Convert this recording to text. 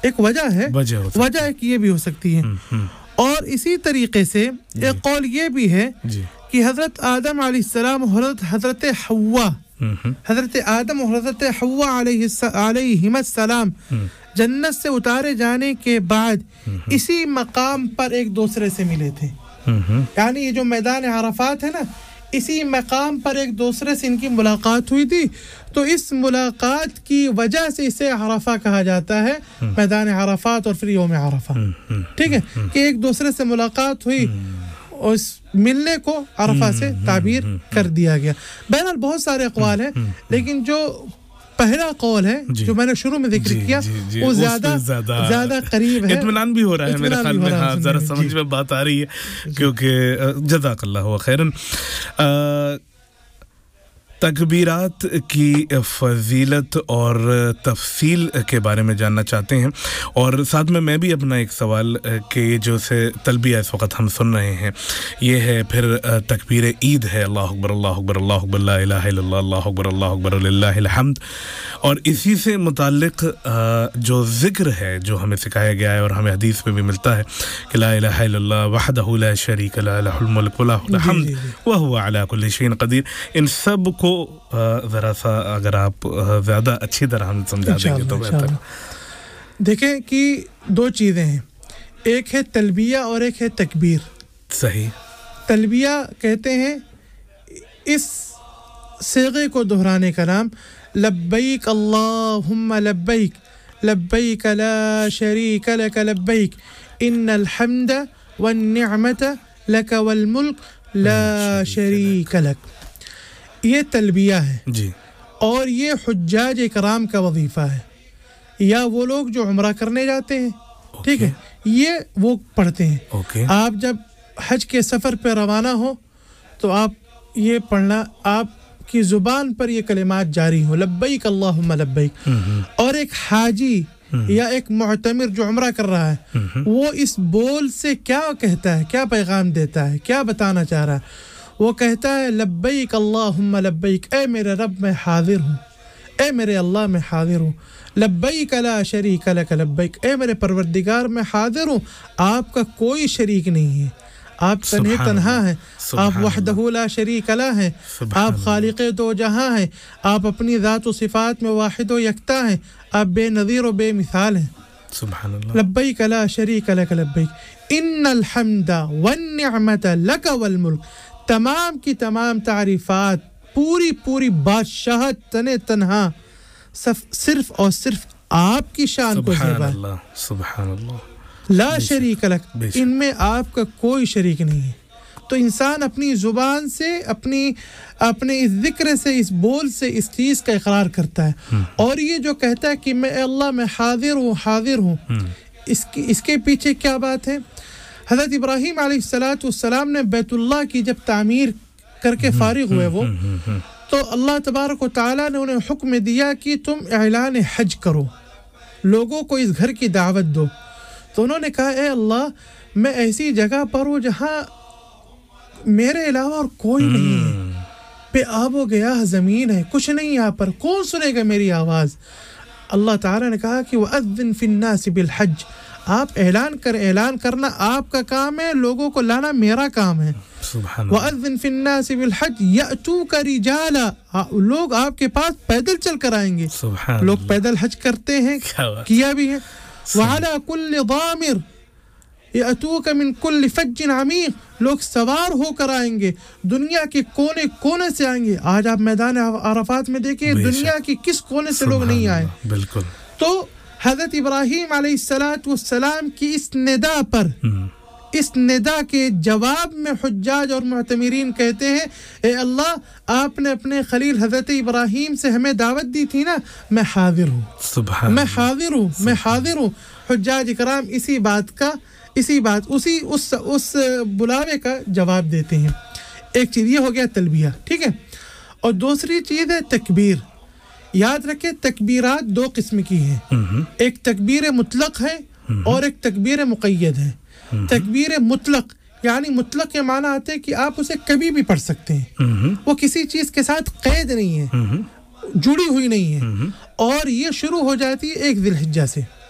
ایک وجہ ہے وجہ ایک یہ بھی ہو سکتی ہے اور اسی طریقے سے ایک قول یہ بھی ہے کہ حضرت آدم علیہ السلام اور حضرت حوا حضرت آدم اور حضرت حوا علیہم السلام جنت سے اتارے جانے کے بعد اسی مقام پر ایک دوسرے سے ملے تھے یعنی یہ جو میدان عرفات ہے نا اسی مقام پر ایک دوسرے سے ان کی ملاقات ہوئی تھی تو اس ملاقات کی وجہ سے اسے عرفہ کہا جاتا ہے میدان عرفات اور پھر یوم عرفہ ٹھیک ہے کہ ایک دوسرے سے ملاقات ہوئی اور اس ملنے کو عرفہ سے تعبیر کر دیا گیا بہرحال بہت سارے اقوال ہیں لیکن جو پہلا قول ہے جو میں نے شروع میں ذکر کیا وہ زیادہ قریب ہے اطمینان بھی ہو رہا ہے میرے خیال میں ہاں ذرا سمجھ میں بات آ رہی ہے کیونکہ جزاک اللہ خیرن تکبیرات کی فضیلت اور تفصیل کے بارے میں جاننا چاہتے ہیں اور ساتھ میں بھی اپنا ایک سوال کہ یہ جو سے تلبیہ اس وقت ہم سن رہے ہیں یہ ہے پھر تکبیر عید ہے اللہ اکبر اللہ اکبر اللہ اکبر لا الہ الا اللہ اللہ اکبر اللہ اکبر للہ الحمد اور اسی سے متعلق جو ذکر ہے جو ہمیں سکھایا گیا ہے اور ہمیں حدیث میں بھی ملتا ہے کہ لا الہ الا اللہ وحدہ لا شریک له له الملک وله الحمد وهو على كل شيء قدیر ان سب کو ذرا سا اگر آپ زیادہ اچھی طرح ہم سمجھا دیں گے تو بہتر دیکھیں کہ دو چیزیں ہیں ایک ہے تلبیہ اور ایک ہے تکبیر صحیح تلبیہ کہتے ہیں اس صیغے کو دہرانے کا نام لبیک اللہم لبیک لبیک لا شریک لک لبیک ان الحمد والنعمت لک والملک لا شریک لک یہ تلبیہ ہے جی اور یہ حجاج اکرام کا وظیفہ ہے یا وہ لوگ جو عمرہ کرنے جاتے ہیں ٹھیک ہے یہ وہ پڑھتے ہیں آپ جب حج کے سفر پہ روانہ ہو تو آپ یہ پڑھنا آپ کی زبان پر یہ کلمات جاری ہوں لبیک اللہم لبیک اور ایک حاجی یا ایک معتمر جو عمرہ کر رہا ہے وہ اس بول سے کیا کہتا ہے کیا پیغام دیتا ہے کیا بتانا چاہ رہا ہے وہ کہتا ہے لبیک اللہم لبیک اے میرے رب میں حاضر ہوں اے میرے اللہ میں حاضر ہوں لبیک لا شریک لک لبیک اے میرے پروردگار میں حاضر ہوں آپ کا کوئی شریک نہیں ہے آپ تنہا ہیں آپ وحدہ لا شریک لہ ہیں آپ خالق دو جہاں ہیں آپ اپنی ذات و صفات میں واحد و یکتا ہیں آپ بے نظیر و بے مثال ہیں سبحان اللہ لبیک لا شریک لک لبیک ان الحمد والنعمت لک والملک تمام کی تمام تعریفات پوری بادشاہت تنہا صرف اور صرف آپ کی شان کو زیبا ہے سبحان اللہ لا شریک لک ان میں آپ کا کوئی شریک نہیں ہے تو انسان اپنی زبان سے اپنے اس ذکر سے اس بول سے اس چیز کا اقرار کرتا ہے اور یہ جو کہتا ہے کہ میں اللہ میں حاضر ہوں اس کے پیچھے کیا بات ہے حضرت ابراہیم علیہ السلام نے بیت اللہ کی جب تعمیر کر کے فارغ ہوئے وہ تو اللہ تبارک و تعالیٰ نے انہیں حکم دیا کہ تم اعلان حج کرو لوگوں کو اس گھر کی دعوت دو تو انہوں نے کہا اے اللہ میں ایسی جگہ پر ہوں جہاں میرے علاوہ اور کوئی نہیں ہے بے آب و گیاہ زمین ہے کچھ نہیں یہاں پر کون سنے گا میری آواز اللہ تعالیٰ نے کہا کہ وَأَذِّن فِي النَّاسِ بِالْحَجِّ آپ اعلان کرنا آپ کا کام ہے لوگوں کو لانا میرا کام ہے وَأَذِّن فِي النَّاسِ بِالْحَجِّ يَأْتُوكَ رِجَالًا لوگ آپ کے پاس پیدل چل کر آئیں گے لوگ پیدل حج کرتے ہیں کیا بھی ہے وَعَلَى كُلِّ ضَامِرٍ يَأْتُوكَ مِنْ كُلِّ فَجٍّ عَمِيقٍ لوگ سوار ہو کر آئیں گے دنیا کے کونے سے آئیں گے آج آپ میدان عرفات میں دیکھیں دنیا کی کس کونے سے لوگ نہیں آئے بالکل تو حضرت ابراہیم علیہ السلام کی اس ندا پر اس ندا کے جواب میں حجاج اور معتمرین کہتے ہیں اے اللہ آپ نے اپنے خلیل حضرت ابراہیم سے ہمیں دعوت دی تھی نا میں حاضر ہوں میں حاضر ہوں حجاج کرام اسی بات اس بلاوے کا جواب دیتے ہیں ایک چیز یہ ہو گیا تلبیہ ٹھیک ہے اور دوسری چیز ہے تکبیر یاد رکھیں تکبیرات دو قسم کی ہیں ایک تکبیر مطلق ہے اور ایک تکبیر مقید ہے تکبیر مطلق یعنی مطلق کے معنی آتے ہیں کہ آپ اسے کبھی بھی پڑھ سکتے ہیں وہ کسی چیز کے ساتھ قید نہیں ہے جڑی ہوئی نہیں ہے اور یہ شروع ہو جاتی ہے 1 ذی الحجہ سے